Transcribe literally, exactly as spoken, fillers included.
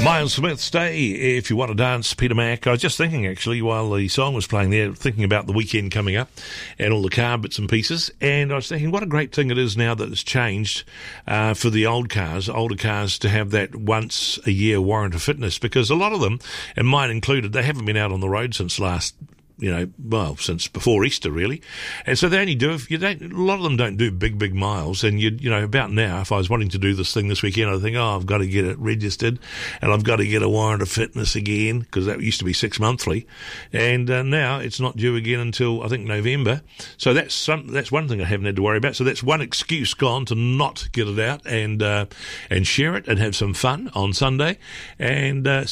Miles Smith, Stay If You Want to Dance, Peter Mack. I was just thinking, actually, while the song was playing there, thinking about the weekend coming up and all the car bits and pieces, and I was thinking what a great thing it is now that it's changed uh, for the old cars, older cars, to have that once-a-year warrant of fitness, because a lot of them, and mine included, they haven't been out on the road since last you know, well, since before Easter, really. And so they only do, if you don't, a lot of them don't do big, big miles. And, you you know, about now, if I was wanting to do this thing this weekend, I think, oh, I've got to get it registered and I've got to get a warrant of fitness again, because that used to be six monthly. And uh, now it's not due again until, I think, November. So that's some, that's one thing I haven't had to worry about. So that's one excuse gone to not get it out and uh, and share it and have some fun on Sunday. And uh, so